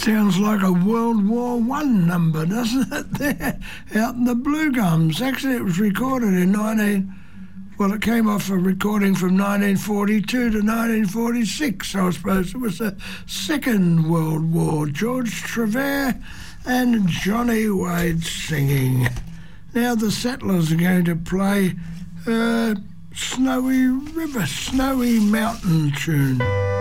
Sounds like a World War One number, doesn't it? There, out in the Blue Gums. Actually, it was recorded in it came off a recording from 1942 to 1946, I suppose. It was the Second World War. George Trevor and Johnny Wade singing. Now the Settlers are going to play Snowy River, Snowy Mountain tune.